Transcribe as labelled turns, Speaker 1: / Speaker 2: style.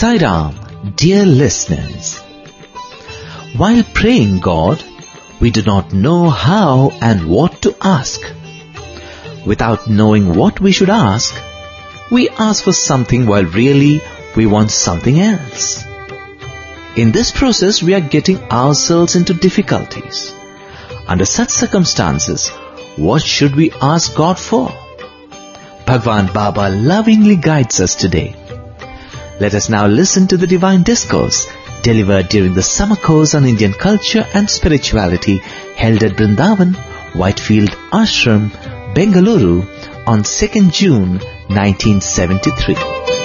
Speaker 1: Sai Ram, dear listeners. While praying God, we do not know how and what to ask. Without knowing what we should ask, we ask for something while really we want something else. In this process, we are getting ourselves into difficulties. Under such circumstances, what should we ask God for? Bhagwan Baba lovingly guides us today. Let us now listen to the divine discourse delivered during the summer course on Indian culture and spirituality held at Brindavan, Whitefield Ashram, Bengaluru on 2nd June 1973.